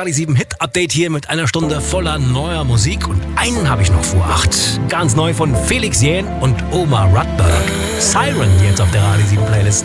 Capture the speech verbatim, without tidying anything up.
Radio sieben Hit Update hier mit einer Stunde voller neuer Musik. Und einen habe ich noch vor acht. Ganz neu von Felix Jähn und Omar Rutberg. Siren jetzt auf der Radio sieben Playlist.